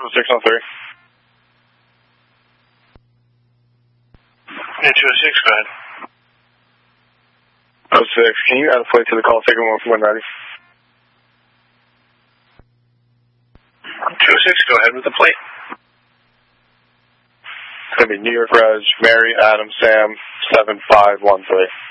613. 206, go ahead. 06, can you add a flight to the call taken when ready? 206, go ahead with the plate. It's going to be New York Reg, Mary, Adam, Sam, 7513.